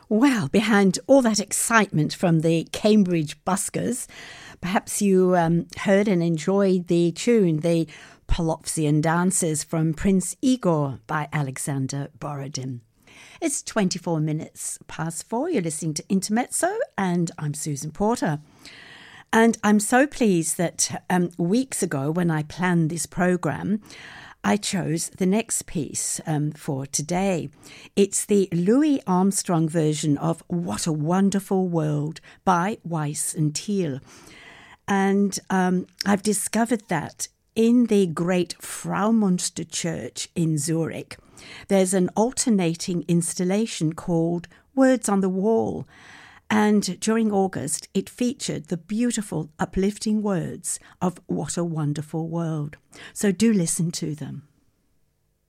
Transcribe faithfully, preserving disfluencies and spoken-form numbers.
Well, behind all that excitement from the Cambridge buskers, perhaps you um, heard and enjoyed the tune, the Polopsian Dances from Prince Igor by Alexander Borodin. It's twenty-four minutes past four. You're listening to Intermezzo, and I'm Susan Porter. And I'm so pleased that um, weeks ago, when I planned this program, I chose the next piece um, for today. It's the Louis Armstrong version of What a Wonderful World by Weiss and Thiel. And um, I've discovered that in the great Fraumünster Church in Zurich, there's an alternating installation called Words on the Wall. And during August, it featured the beautiful, uplifting words of What a Wonderful World. So do listen to them.